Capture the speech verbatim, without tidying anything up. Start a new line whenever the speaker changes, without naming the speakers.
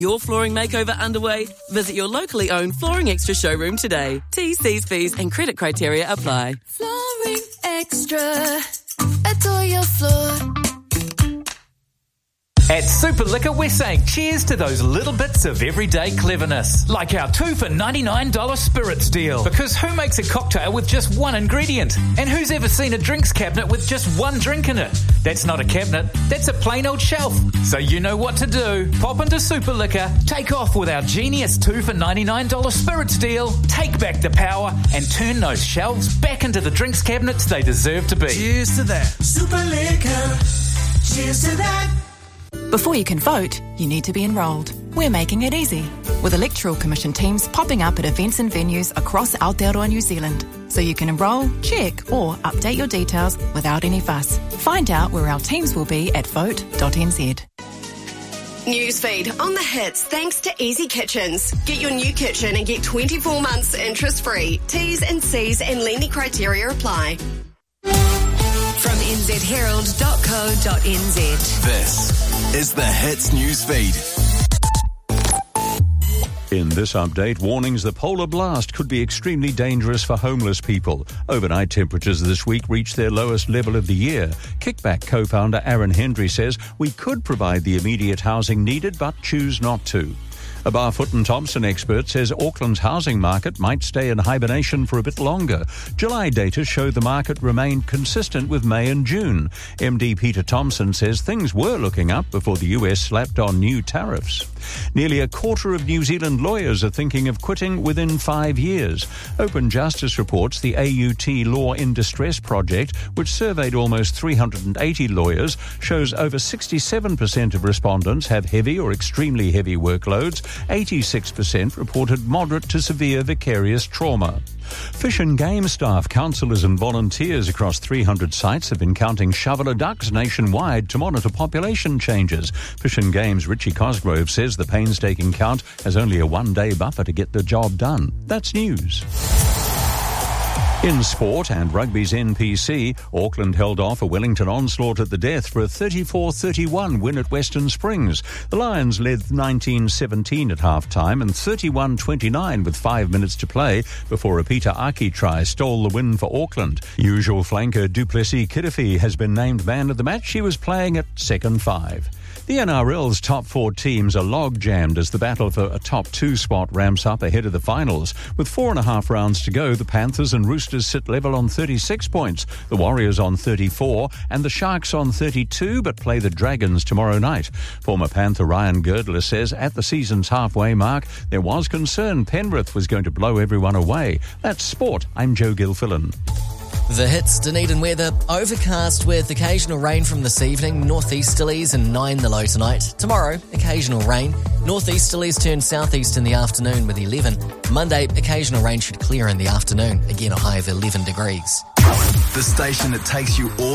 Your flooring makeover underway? Visit your locally owned Flooring Extra showroom today. T's, C's, fees and credit criteria apply.
Flooring Extra. Adore your floor.
At Super Liquor, we're saying cheers to those little bits of everyday cleverness. Like our two for ninety-nine dollars spirits deal. Because who makes a cocktail with just one ingredient? And who's ever seen a drinks cabinet with just one drink in it? That's not a cabinet, that's a plain old shelf. So you know what to do. Pop into Super Liquor, take off with our genius two for ninety-nine dollars spirits deal, take back the power, and turn those shelves back into the drinks cabinets they deserve to be.
Cheers to that.
Super Liquor. Cheers to that.
Before you can vote, you need to be enrolled. We're making it easy, with Electoral Commission teams popping up at events and venues across Aotearoa, New Zealand, so you can enrol, check or update your details without any fuss. Find out where our teams will be at vote dot n z.
Newsfeed on the hits thanks to Easy Kitchens. Get your new kitchen and get twenty-four months interest-free. T's and C's and lending criteria apply.
From n z herald dot co dot n z.
This is the Hits News Feed.
In this update, warnings the polar blast could be extremely dangerous for homeless people. Overnight temperatures this week reached their lowest level of the year. Kickback co-founder Aaron Hendry says we could provide the immediate housing needed but choose not to. A Barfoot and Thompson expert says Auckland's housing market might stay in hibernation for a bit longer. July data show the market remained consistent with May and June. M D Peter Thompson says things were looking up before the U S slapped on new tariffs. Nearly a quarter of New Zealand lawyers are thinking of quitting within five years. Open Justice reports the A U T Law in Distress project, which surveyed almost three hundred eighty lawyers, shows over sixty-seven percent of respondents have heavy or extremely heavy workloads. eighty-six percent reported moderate to severe vicarious trauma. Fish and Game staff, counsellors and volunteers across three hundred sites have been counting shoveler ducks nationwide to monitor population changes. Fish and Game's Richie Cosgrove says the painstaking count has only a one-day buffer to get the job done. That's news. In sport and rugby's N P C, Auckland held off a Wellington onslaught at the death for a thirty-four thirty-one win at Western Springs. The Lions led nineteen seventeen at half-time and thirty-one twenty-nine with five minutes to play before a Peter Aki try stole the win for Auckland. Usual flanker Duplessis Kirifi has been named man of the match. She was playing at second five. The N R L's top four teams are log-jammed as the battle for a top two spot ramps up ahead of the finals. With four and a half rounds to go, the Panthers and Roosters sit level on thirty-six points, the Warriors on thirty-four, and the Sharks on thirty-two, but play the Dragons tomorrow night. Former Panther Ryan Girdler says at the season's halfway mark, there was concern Penrith was going to blow everyone away. That's sport. I'm Joe Gilfillan.
The hits, Dunedin weather, overcast with occasional rain from this evening, northeasterlies and nine the low tonight. Tomorrow, occasional rain, northeasterlies turn southeast in the afternoon with eleven. Monday, occasional rain should clear in the afternoon, again a high of eleven degrees.
The station that takes you all